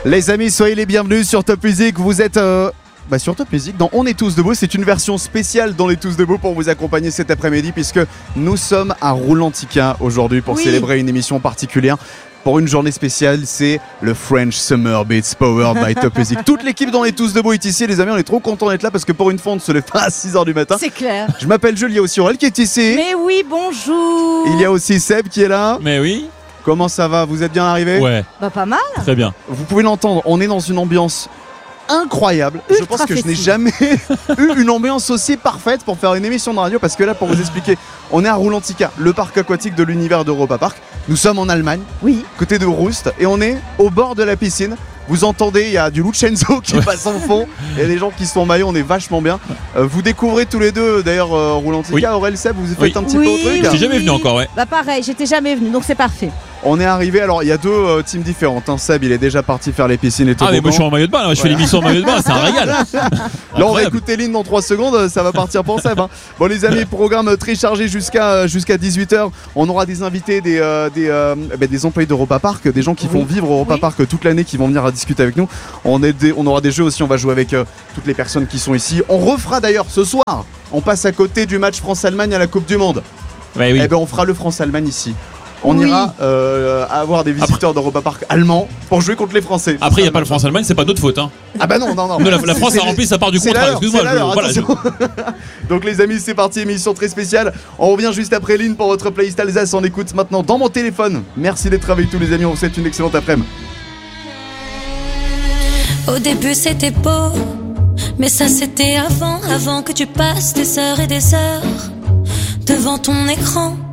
Les amis, soyez les bienvenus sur Top Music. Vous êtes sur Top Music dans On est tous debout. C'est une version spéciale d'On est tous debout pour vous accompagner cet après-midi, puisque nous sommes à Roulantica aujourd'hui pour célébrer une émission particulière. Pour une journée spéciale, c'est le French Summer Beats Powered by Top Music. Toute l'équipe d'On est tous debout est ici, les amis. On est trop contents d'être là parce que pour une fois, on ne se lève pas à 6h du matin. C'est clair. Je m'appelle Jules, il y a aussi Aurel qui est ici. Mais oui, bonjour. Il y a aussi Seb qui est là. Mais oui. Comment ça va? Vous êtes bien arrivés? Ouais. Bah pas mal. Très bien. Vous pouvez l'entendre, on est dans une ambiance incroyable. Ultra je pense que je n'ai festive. jamais eu une ambiance aussi parfaite pour faire une émission de radio, parce que là, pour vous expliquer, on est à Roulantica, le parc aquatique de l'univers d'Europa Park. Nous sommes en Allemagne, Oui. côté de Rust, et on est au bord de la piscine. Vous entendez, il y a du Lucenzo qui passe en fond, il y a des gens qui sont en maillot, on est vachement bien. Vous découvrez tous les deux d'ailleurs Roulantica. Oui. Aurel, Seb, vous faites Oui. un petit peu au truc. Je suis jamais venu encore, ouais. Bah pareil, j'étais jamais venu, donc c'est parfait. On est arrivé, alors il y a deux teams différentes, hein. Seb, il est déjà parti faire les piscines et tout. Ah mais moi je suis en maillot de bain, là. Je fais l'émission en maillot de bain, c'est un régal. Là, on va Incroyable. écouter Lynn dans 3 secondes, ça va partir pour Seb. Hein. Bon, les amis, programme très chargé jusqu'à 18h. On aura des invités, des employés d'Europa Park, des gens qui font vivre Europa Oui. Park toute l'année, qui vont venir discuter avec nous. On aura des jeux aussi, on va jouer avec toutes les personnes qui sont ici. On refera d'ailleurs ce soir, on passe à côté du match France-Allemagne à la Coupe du Monde. Ouais, oui. Eh ben, on fera le France-Allemagne ici. On Oui. ira avoir des visiteurs d'Europa Park allemands pour jouer contre les Français. Après il n'y a pas le France-Allemagne, c'est pas notre faute, hein. Ah bah non. Nous, la France a rempli sa part du c'est contrat, la leur, excuse-moi. c'est la leur, Voilà, attention. Donc les amis, c'est parti, émission très spéciale. On revient juste après Lynn pour votre playlist Alsace. On écoute maintenant dans mon téléphone. Merci d'être avec tous les amis, on vous souhaite une excellente après-midi. Au début c'était beau, mais ça c'était avant que tu passes des heures et des heures devant ton écran.